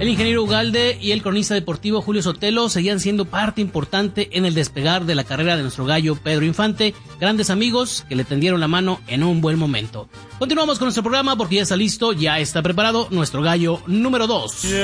El ingeniero Ugalde y el cronista deportivo Julio Sotelo seguían siendo parte importante en el despegar de la carrera de nuestro gallo Pedro Infante, grandes amigos que le tendieron la mano en un buen momento. Continuamos con nuestro programa porque ya está listo, ya está preparado nuestro gallo número 2.